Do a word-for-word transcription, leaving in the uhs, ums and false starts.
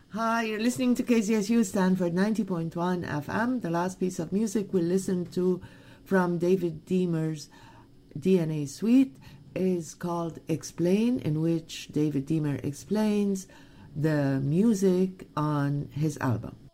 Hi, you're listening to K Z S U Stanford ninety point one F M. The last piece of music we'll listen to from David Deemer's D N A Suite is called Explain, in which David Deemer explains the music on his album.